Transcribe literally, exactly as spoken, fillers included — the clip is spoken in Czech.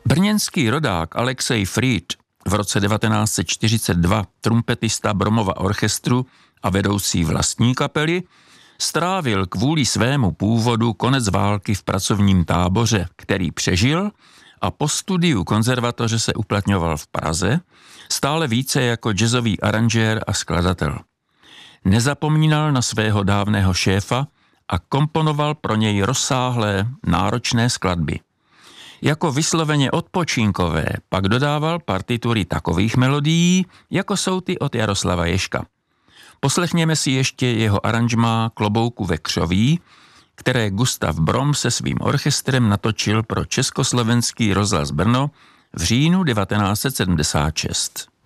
Brněnský rodák Alexej Fried, v roce devatenáct set čtyřicet dva trumpetista Bromova orchestru a vedoucí vlastní kapely, strávil kvůli svému původu konec války v pracovním táboře, který přežil a po studiu konzervatoře se uplatňoval v Praze, stále více jako jazzový aranžér a skladatel. Nezapomínal na svého dávného šéfa a komponoval pro něj rozsáhlé, náročné skladby. Jako vysloveně odpočinkové pak dodával partitury takových melodií, jako jsou ty od Jaroslava Ježka. Poslechněme si ještě jeho aranžmá Klobouku ve křoví, které Gustav Brom se svým orchestrem natočil pro Československý rozhlas Brno v říjnu devatenáct set sedmdesát šest.